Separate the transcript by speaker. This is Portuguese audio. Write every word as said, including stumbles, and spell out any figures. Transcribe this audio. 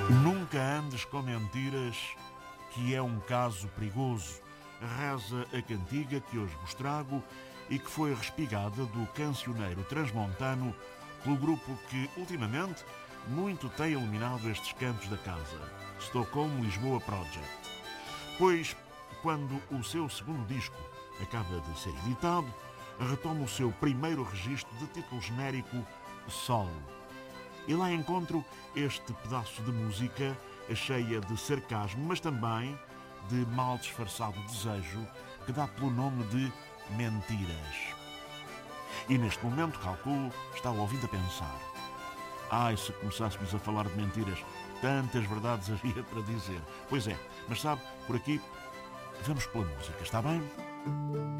Speaker 1: Nunca andes com mentiras, que é um caso perigoso. Reza a cantiga que hoje vos trago e que foi respigada do cancioneiro transmontano pelo grupo que, ultimamente, muito tem iluminado estes cantos da casa, Stockholm Lisboa Project. Pois, quando o seu segundo disco acaba de ser editado, retoma o seu primeiro registro de título genérico Sol. E lá encontro este pedaço de música cheia de sarcasmo, mas também de mal disfarçado desejo, que dá pelo nome de Mentiras. E neste momento, calculo, está o ouvinte a pensar: ai, se começássemos a falar de mentiras, tantas verdades havia para dizer. Pois é, mas sabe, por aqui, vamos pela música, está bem?